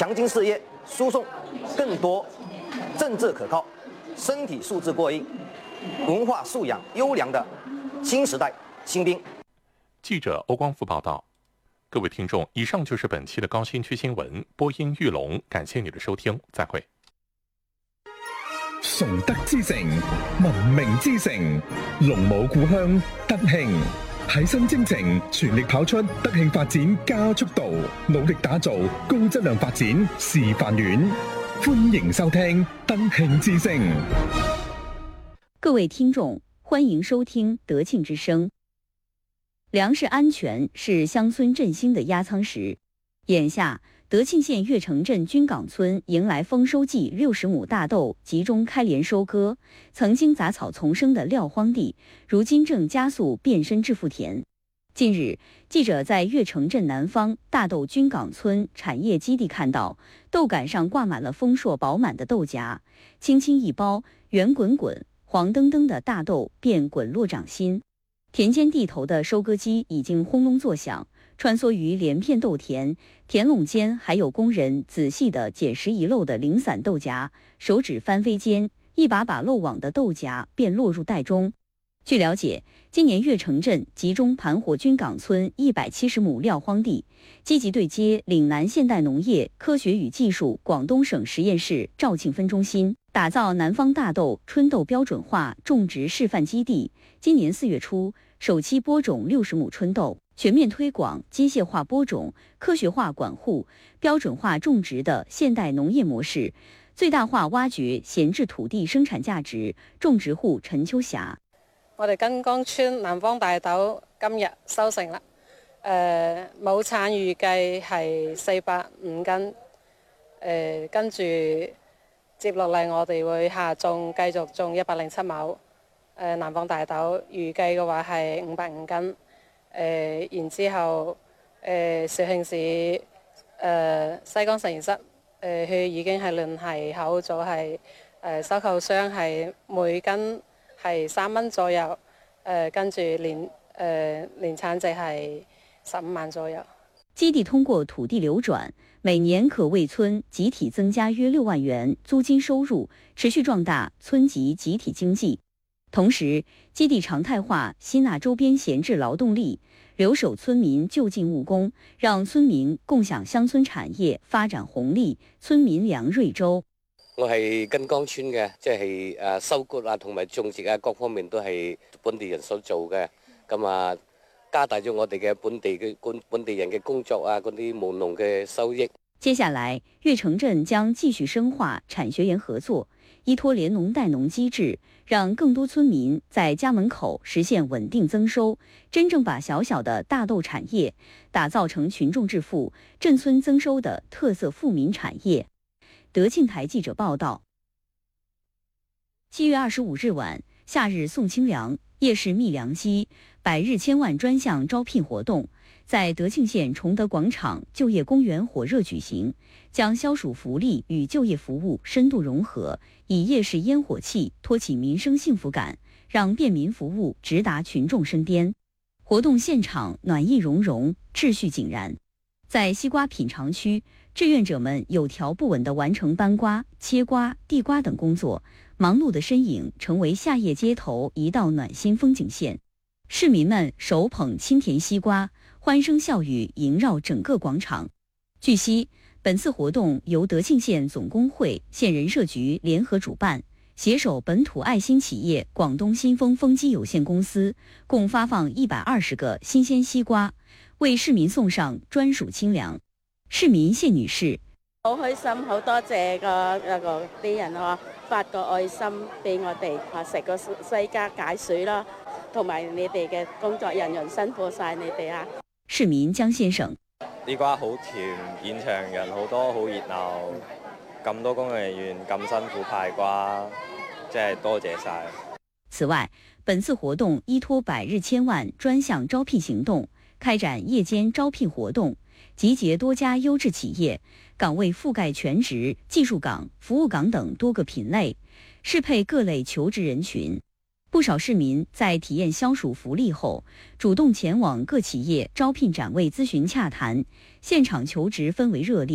强劲事业，输送更多政治可靠、身体素质过硬、文化素养优良的新时代新兵。 记者欧光富报道。各位听众，以上就是本期的高新区新闻，播音玉龙，感谢你的收听，再会。 崇德之城，文明之城，龍舞故鄉德慶，喺新征程全力跑出德慶發展加速度，努力打造高質量發展示範縣。歡迎收聽德慶之聲。 各位聽眾，歡迎收聽德慶之聲。粮食安全是鄉村振興的壓艙石。眼下，德慶縣越城鎮軍港村迎來豐收季，60畝大豆集中開連收割。曾經雜草叢生的撂荒地，如今正加速變身致富田。近日，記者在越城鎮南方大豆軍港村產業基地看到，豆桿上掛滿了豐碩飽滿的豆莢，輕輕一包，圓滾滾、黃澄澄的大豆便滾落掌心。田間地頭的收割機已經轟隆作響，穿梭於連片豆田，田壟間還有工人仔細地撿拾遺漏的零散豆莢，手指翻飛間，一把把漏網的豆莢便落入袋中。據了解，今年越城鎮集中盤活軍港村170畝撂荒地，積極對接嶺南現代農業科學與技術廣東省實驗室肇慶分中心，打造南方大豆春豆標準化種植示範基地。今年4月初，首期播種60畝春豆，全面推廣機械化播種、科學化管護、標準化種植的現代農業模式，最大化挖掘閒置土地生產價值。種植戶陳秋霞： 我哋金江村南方大豆今日收成啦，畝產預計係405斤，跟住接落嚟我哋會下種繼續種107畝。南方大豆預計嘅話係505斤，然之後肇慶市西江實驗室佢已經係聯繫好咗係收購商係每斤係3蚊左右，跟住年產值係15萬左右。 基地通過土地流轉，每年可為村集體增加約6萬元租金收入，持續壯大村級集體經濟。同時，基地常態化吸納周邊閒置勞動力，留守村民就近務工，讓村民共享鄉村產業發展紅利。村民梁瑞洲： 我係金江村嘅，即係收割啊同埋種植啊各方面都係本地人所做嘅，咁啊加大咗我哋嘅本地人嘅工作啊嗰啲務農嘅收益。 接下來，越城鎮將繼續深化產學研合作，依託連農帶農機制，讓更多村民在家門口實現穩定增收，真正把小小的大豆產業打造成群眾致富、鎮村增收的特色富民產業。德慶台記者報道。7月25日晚，夏日送清涼，夜市覓良機，百日千萬專項招聘活動在德慶縣崇德廣場就業公園火熱舉行，將消暑福利與就業服務深度融合，以夜市煙火氣托起民生幸福感，讓便民服務直達群眾身邊。活動現場暖意融融，秩序井然。在西瓜品嘗區，志願者們有條不紊地完成搬瓜、切瓜、遞瓜等工作，忙碌的身影成為夏夜街頭一道暖心風景線。市民們手捧清甜西瓜，歡聲笑語縈繞整個廣場。據悉，本次活動由德慶縣總工會、縣人社局聯合主辦，攜手本土愛心企業廣東新豐豐機有限公司，共發放120個新鮮西瓜，為市民送上專屬清涼。市民謝女士： 好開心，好多謝啲人發個愛心俾我哋，食個西瓜解暑啦，同埋你哋嘅工作人員辛苦晒你哋啊！ 市民江先生： 啲瓜好甜，現場人好多，好熱鬧，咁多工作人員咁辛苦派瓜，真係多謝晒。 此外，本次活動依託百日千萬專項招聘行動，開展夜間招聘活動，集結多家優質企業，崗位覆蓋全職、技術崗、服務崗等多個品類，適配各類求職人群。不少市民在體驗消暑福利後，主動前往各企業招聘展位諮詢洽談，現場求職氛圍熱烈。